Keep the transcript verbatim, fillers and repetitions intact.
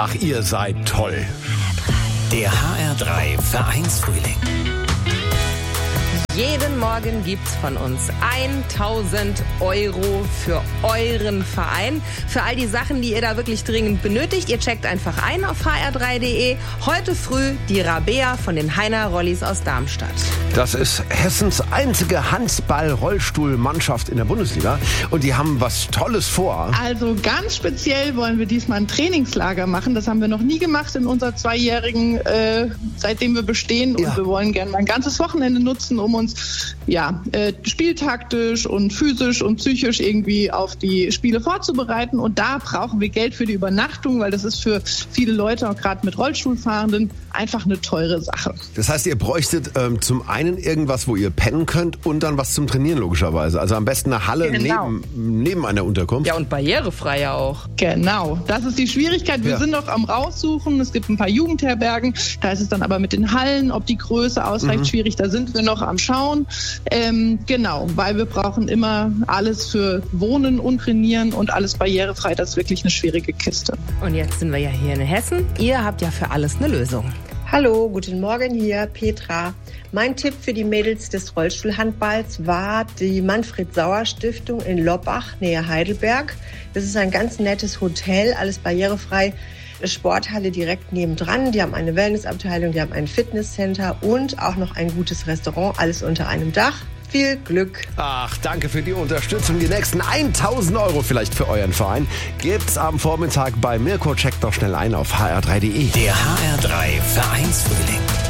Ach, ihr seid toll. Der H R drei Vereinsfrühling. Jeden Morgen gibt's von uns tausend Euro für euren Verein. Für all die Sachen, die ihr da wirklich dringend benötigt. Ihr checkt einfach ein auf h r drei punkt d e. Heute früh die Rabea von den Heiner Rollis aus Darmstadt. Das ist Hessens einzige Handball-Rollstuhl-Mannschaft in der Bundesliga. Und die haben was Tolles vor. Also ganz speziell wollen wir diesmal ein Trainingslager machen. Das haben wir noch nie gemacht in unserer zweijährigen, äh, seitdem wir bestehen. Und ja. wir wollen gerne mal ein ganzes Wochenende nutzen, um uns ja, äh, spieltaktisch und physisch und psychisch irgendwie auf die Spiele vorzubereiten. Und da brauchen wir Geld für die Übernachtung, weil das ist für viele Leute, auch gerade mit Rollstuhlfahrenden, einfach eine teure Sache. Das heißt, ihr bräuchtet ähm, zum einen irgendwas, wo ihr pennen könnt und dann was zum Trainieren logischerweise. Also am besten eine Halle Genau. neben, neben einer Unterkunft. Ja, und barrierefrei ja auch. Genau, das ist die Schwierigkeit. Wir Ja. sind noch am Raussuchen. Es gibt ein paar Jugendherbergen. Da ist es dann aber mit den Hallen, ob die Größe ausreicht, Mhm. schwierig. Da sind wir noch am Schauen. Ähm, genau, weil wir brauchen immer alles für Wohnen und Trainieren und alles barrierefrei. Das ist wirklich eine schwierige Kiste. Und jetzt sind wir ja hier in Hessen. Ihr habt ja für alles eine Lösung. Hallo, guten Morgen, hier Petra. Mein Tipp für die Mädels des Rollstuhlhandballs war die Manfred-Sauer-Stiftung in Loppach, nähe Heidelberg. Das ist ein ganz nettes Hotel, alles barrierefrei. Sporthalle direkt nebendran. Die haben eine Wellnessabteilung, die haben ein Fitnesscenter und auch noch ein gutes Restaurant, alles unter einem Dach. Viel Glück! Ach, danke für die Unterstützung. Die nächsten tausend Euro vielleicht für euren Verein gibt's am Vormittag bei Mirko. Checkt doch schnell ein auf h r drei punkt d e. Der H R drei Vereinsfrühling.